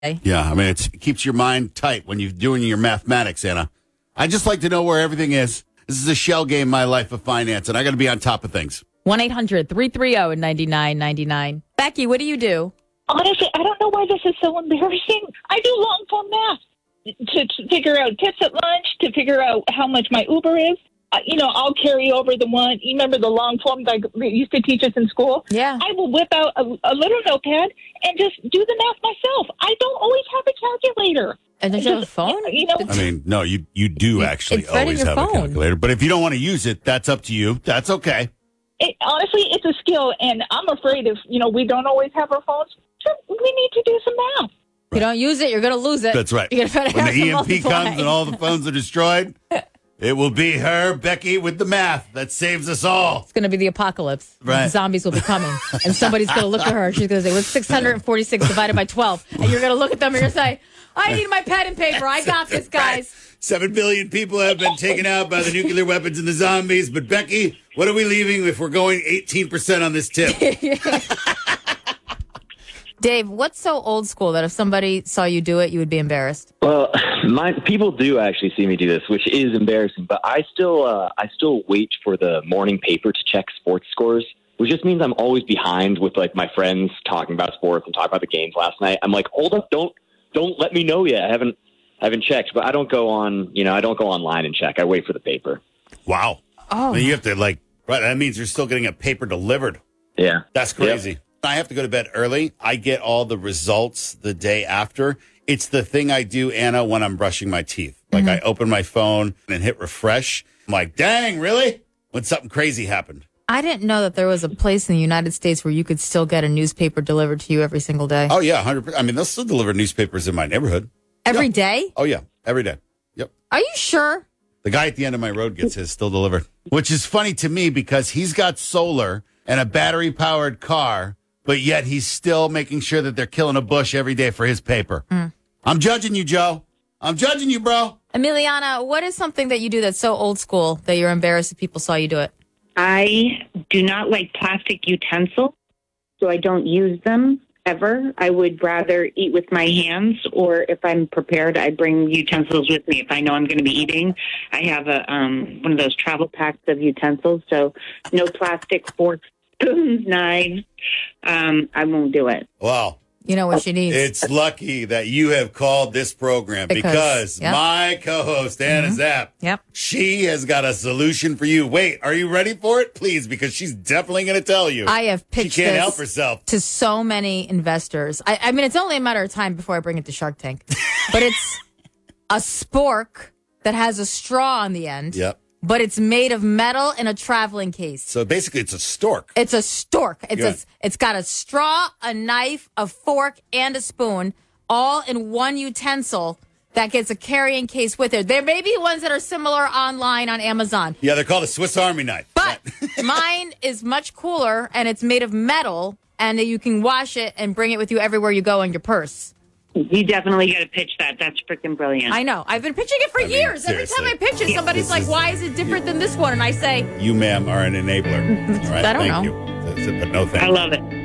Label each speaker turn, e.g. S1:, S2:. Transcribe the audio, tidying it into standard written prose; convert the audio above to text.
S1: Yeah, I mean, it keeps your mind tight when you're doing your mathematics, Anna. I just like to know where everything is. This is a shell game, my life of finance, and I got to be on top of things.
S2: 1-800-330-9999. Becky, what do you do?
S3: Honestly, I don't know why this is so embarrassing. I do long form math to figure out tips at lunch, to figure out how much my Uber is. I'll carry over the one. You remember the long form that they used to teach us in school?
S2: Yeah.
S3: I will whip out a little notepad and just do the math myself. I don't always have a calculator.
S2: And don't you have a phone?
S1: I mean, no, you do actually
S2: it's right in
S1: always
S2: your
S1: have
S2: phone.
S1: a calculator. But if you don't want to use it, that's up to you. That's okay.
S3: Honestly, it's a skill, and I'm afraid if, we don't always have our phones, we need to do some math.
S2: If you don't use it, you're going to lose it.
S1: That's right.
S2: You're gonna
S1: When
S2: have
S1: the
S2: to
S1: EMP
S2: multiply.
S1: comes and all the phones are destroyed, it will be her, Becky, with the math that saves us all.
S2: It's going to be the apocalypse.
S1: Right.
S2: Zombies will be coming. And somebody's going to look at her. She's going to say, what's 646 divided by 12? And you're going to look at them and you're going to say, I need my pen and paper. I got this, guys.
S1: 7 billion people have been taken out by the nuclear weapons and the zombies. But, Becky, what are we leaving if we're going 18% on this tip?
S2: Dave, what's so old school that if somebody saw you do it, you would be embarrassed?
S4: Well, people do actually see me do this, which is embarrassing. But I still wait for the morning paper to check sports scores, which just means I'm always behind with like my friends talking about sports and talking about the games last night. I'm like, hold up, don't let me know yet. I haven't checked, but I don't go on. I don't go online and check. I wait for the paper.
S1: Wow.
S2: Oh,
S1: You have to right. That means you're still getting a paper delivered.
S4: Yeah,
S1: That's crazy.
S4: Yep.
S1: I have to go to bed early. I get all the results the day after. It's the thing I do, Anna, when I'm brushing my teeth. Like I open my phone and hit refresh. I'm like, dang, really? When something crazy happened.
S2: I didn't know that there was a place in the United States where you could still get a newspaper delivered to you every single day.
S1: Oh, yeah, 100%. I mean, they'll still deliver newspapers in my neighborhood.
S2: Every day?
S1: Oh, yeah, every day. Yep.
S2: Are you sure?
S1: The guy at the end of my road gets his still delivered, which is funny to me because he's got solar and a battery-powered car, but yet he's still making sure that they're killing a bush every day for his paper. I'm judging you, Joe. I'm judging you, bro.
S2: Emiliana, what is something that you do that's so old school that you're embarrassed if people saw you do it?
S5: I do not like plastic utensils, so I don't use them ever. I would rather eat with my hands, or if I'm prepared, I bring utensils with me. If I know I'm going to be eating, I have a one of those travel packs of utensils, so no plastic forks, spoons, knives. I won't do it.
S1: Wow.
S2: You know what she needs.
S1: It's lucky that you have called this program because
S2: yep.
S1: my co-host, Anna Zapp,
S2: Yep.
S1: she has got a solution for you. Wait, are you ready for it? Please, because she's definitely going to tell you.
S2: I have pitched
S1: She can't
S2: this
S1: help herself.
S2: to so many investors. I mean, it's only a matter of time before I bring it to Shark Tank. But it's a spork that has a straw on the end.
S1: Yep.
S2: But it's made of metal in a traveling case.
S1: So basically, it's a stork.
S2: It's a stork.
S1: Yeah.
S2: It's got a straw, a knife, a fork, and a spoon, all in one utensil that gets a carrying case with it. There may be ones that are similar online on Amazon.
S1: Yeah, they're called a Swiss Army knife.
S2: But mine is much cooler, and it's made of metal, and you can wash it and bring it with you everywhere you go in your purse.
S5: You definitely got to pitch that. That's freaking brilliant.
S2: I know. I've been pitching it for years. Every time I pitch it, somebody's like, why is it different than this one? And I say,
S1: You, ma'am, are an enabler. All right,
S2: I don't
S1: thank
S2: know.
S1: you. That's it, but no thank
S5: I
S1: you.
S5: love it.